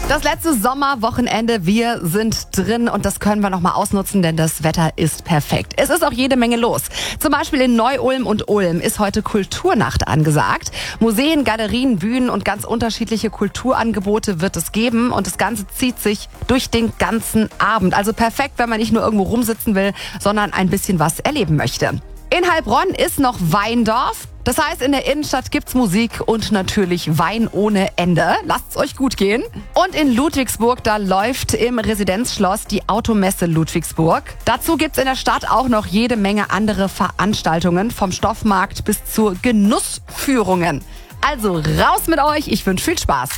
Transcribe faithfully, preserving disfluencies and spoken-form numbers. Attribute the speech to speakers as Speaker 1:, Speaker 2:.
Speaker 1: Das letzte Sommerwochenende, wir sind drin und das können wir nochmal ausnutzen, denn das Wetter ist perfekt. Es ist auch jede Menge los. Zum Beispiel in Neu-Ulm und Ulm ist heute Kulturnacht angesagt. Museen, Galerien, Bühnen und ganz unterschiedliche Kulturangebote wird es geben und das Ganze zieht sich durch den ganzen Abend. Also perfekt, wenn man nicht nur irgendwo rumsitzen will, sondern ein bisschen was erleben möchte. In Heilbronn ist noch Weindorf. Das heißt, in der Innenstadt gibt's Musik und natürlich Wein ohne Ende. Lasst's euch gut gehen. Und in Ludwigsburg, da läuft im Residenzschloss die Automesse Ludwigsburg. Dazu gibt's in der Stadt auch noch jede Menge andere Veranstaltungen, vom Stoffmarkt bis zu Genussführungen. Also raus mit euch, ich wünsche viel Spaß.